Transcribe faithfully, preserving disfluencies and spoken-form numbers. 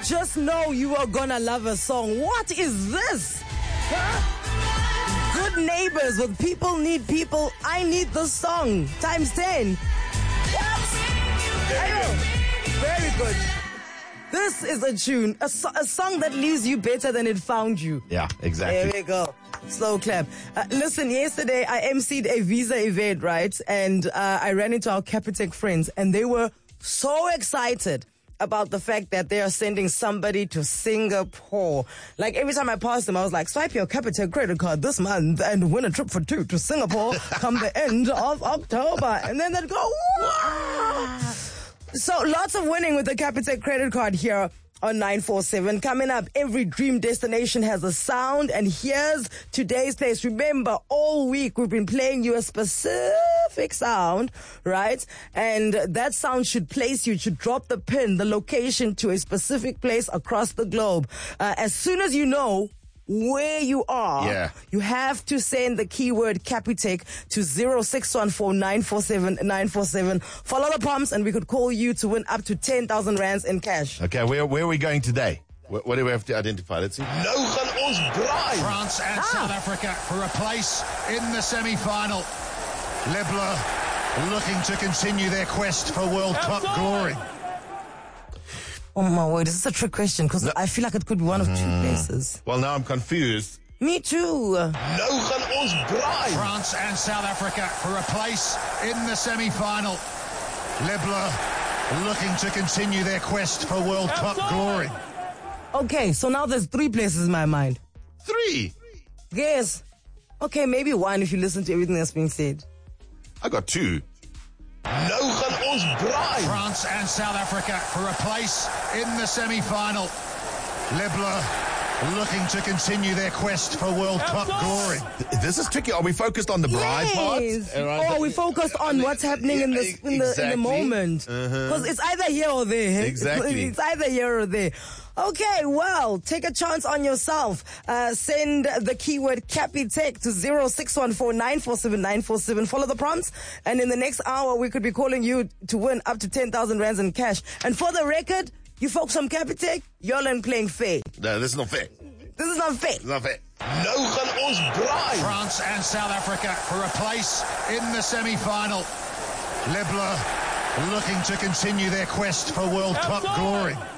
just know you are gonna love a song. What is this? Huh? Good Neighbors with People Need People. I Need the Song. Times ten. What? I know. Very good. This is a tune. A, so- a song that leaves you better than it found you. Yeah, exactly. There we go. Slow clap. Uh, listen, yesterday I emceed a visa event, right? And uh, I ran into our Capitec friends, and they were so excited about the fact that they are sending somebody to Singapore. Like, every time I passed them, I was like, swipe your Capitec credit card this month and win a trip for two to Singapore come the end of October. And then they'd go, wow. So lots of winning with the Capitec credit card here on nine four seven. Coming up, every dream destination has a sound, and here's today's place. Remember, all week we've been playing you a specific sound, right? And that sound should place you, should drop the pin, the location to a specific place across the globe. Uh, as soon as you know where you are, yeah. you have to send the keyword Capitec to zero six one four nine four seven nine four seven. Follow the prompts and we could call you to win up to ten thousand rands in cash. Okay, where where are we going today? What, what do we have to identify? Let's see. Nou gaan ons braai. France and Ah. South Africa for a place in the semi-final. Lebler looking to continue their quest for World Cup glory. Oh my word, is this a trick question? Because No. I feel like it could be one of two places. Well, now I'm confused. Me too. Nou gaan ons braai. France and South Africa for a place in the semi-final. Lebler looking to continue their quest for World Cup glory. Okay, so now there's three places in my mind. Three. Guess. Okay, maybe one if you listen to everything that's being said. I got two. Nou gaan ons braai. France and South Africa for a place in the semi-final. Lebler looking to continue their quest for World Cup glory. Th- This is tricky. Are we focused on the bride part? Yes. Uh, right. Or we focused on what's happening in, this, in, the, in the Exactly. moment. Uh-huh. Because it's either here or there. Exactly. It's either here or there. Okay, well, take a chance on yourself. Uh, send the keyword Capitec to zero six one four nine four seven nine four seven. Follow the prompts. And in the next hour, we could be calling you to win up to ten thousand rands in cash. And for the record, you folks from Capitec, y'all ain't playing fair. No, this is not fair. This is not fair. It's not fair. Nou gaan ons braai. France and South Africa for a place in the semi-final. Lebler looking to continue their quest for World Cup glory.